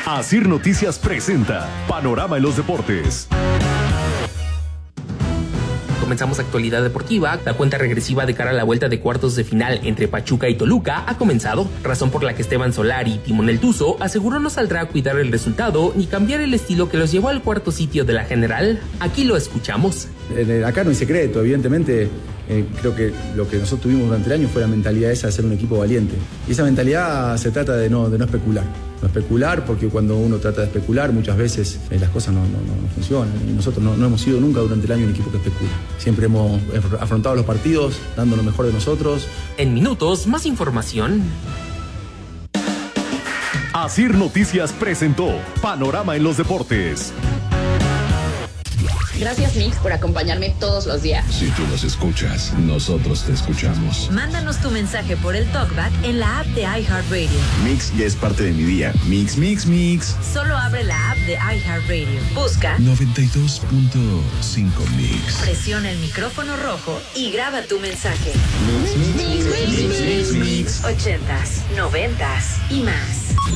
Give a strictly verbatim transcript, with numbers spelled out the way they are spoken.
Asir Noticias presenta Panorama en los Deportes. Comenzamos actualidad deportiva. La cuenta regresiva de cara a la vuelta de cuartos de final entre Pachuca y Toluca ha comenzado, razón por la que Esteban Solari, timonel tuzo, aseguró no saldrá a cuidar el resultado ni cambiar el estilo que los llevó al cuarto sitio de la general. Aquí lo escuchamos. Acá no hay secreto, evidentemente. Eh, creo que lo que nosotros tuvimos durante el año fue la mentalidad esa de ser un equipo valiente. Y esa mentalidad se trata de no, de no especular. No especular, porque cuando uno trata de especular, muchas veces eh, las cosas no, no, no funcionan. Y nosotros no, no hemos sido nunca durante el año un equipo que especula. Siempre hemos afrontado los partidos, dando lo mejor de nosotros. En minutos, más información. Asir Noticias presentó Panorama en los Deportes. Gracias, Mix, por acompañarme todos los días. Si tú nos escuchas, nosotros te escuchamos. Mándanos tu mensaje por el TalkBack en la app de iHeartRadio. Mix ya es parte de mi día. Mix, mix, mix. Solo abre la app de iHeartRadio. Busca noventa y dos punto cinco Mix. Presiona el micrófono rojo y graba tu mensaje. Mix, mix, mix, mix, mix, mix. Ochentas, noventas y más.